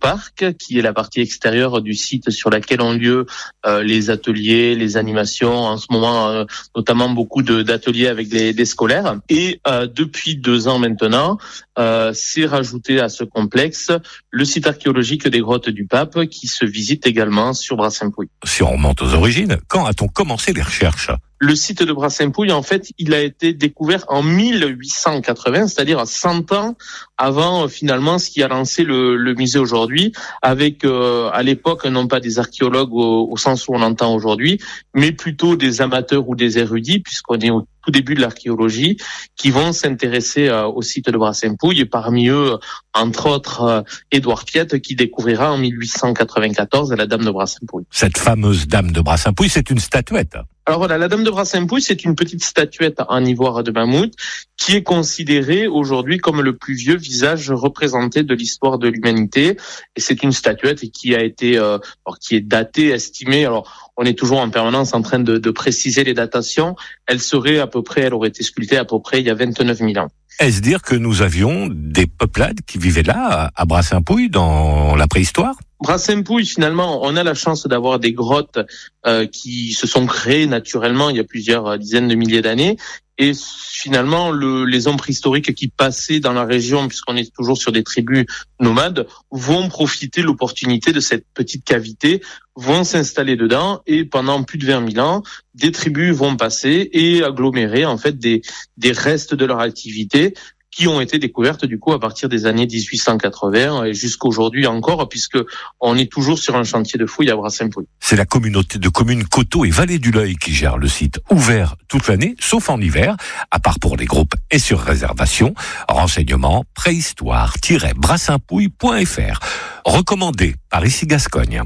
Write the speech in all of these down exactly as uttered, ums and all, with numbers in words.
parc, qui est la partie extérieure du site sur laquelle ont lieu euh, les ateliers, les animations. En ce moment, euh, notamment beaucoup de, d'ateliers avec des, des scolaires. Et euh, depuis deux ans maintenant, euh, c'est rajouté à ce complexe le site archéologique des grottes du Pape, qui se visite également sur Brasempouy. Si on remonte aux origines, quand a-t-on commencé les recherches ? Le site de Brasempouy, en fait, il a été découvert en mille huit cent quatre-vingts, c'est-à-dire à cent ans avant euh, finalement ce qui a lancé le, le musée aujourd'hui, avec euh, à l'époque non pas des archéologues au, au sens où on l'entend aujourd'hui, mais plutôt des amateurs ou des érudits, puisqu'on est au tout début de l'archéologie, qui vont s'intéresser euh, au site de Brasempouy, et parmi eux, entre autres, euh, Édouard Piette, qui découvrira en mille huit cent quatre-vingt-quatorze la Dame de Brasempouy. Cette fameuse Dame de Brasempouy, c'est une statuette. Alors voilà, la Dame de Brasempouy, c'est une petite statuette en ivoire de mammouth qui est considérée aujourd'hui comme le plus vieux visage représenté de l'histoire de l'humanité. Et c'est une statuette qui a été, euh, alors, qui est datée, estimée. Alors, on est toujours en permanence en train de, de préciser les datations. Elle serait à peu près, elle aurait été sculptée à peu près il y a vingt-neuf mille ans. Est-ce dire que nous avions des peuplades qui vivaient là, à Brasempouy, dans la préhistoire ? Brasempouy, finalement, on a la chance d'avoir des grottes euh, qui se sont créées naturellement il y a plusieurs dizaines de milliers d'années. Et finalement, le, les hommes préhistoriques qui passaient dans la région, puisqu'on est toujours sur des tribus nomades, vont profiter de l'opportunité de cette petite cavité, vont s'installer dedans, et pendant plus de vingt mille ans, des tribus vont passer et agglomérer en fait des, des restes de leur activité, qui ont été découvertes du coup à partir des années dix-huit cent quatre-vingts et jusqu'aujourd'hui encore, puisque on est toujours sur un chantier de fouilles à Brasempouy. C'est la communauté de communes Coteaux et Vallée du L'Oeil qui gère le site, ouvert toute l'année, sauf en hiver, à part pour les groupes et sur réservation. Renseignements préhistoire tiret brasempouy point f r. Recommandé par Ici Gascogne.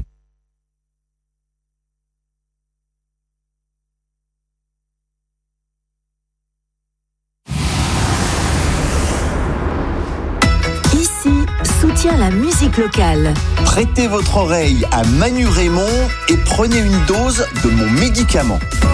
Soutient la musique locale. Prêtez votre oreille à Manu Raymond et prenez une dose de mon médicament.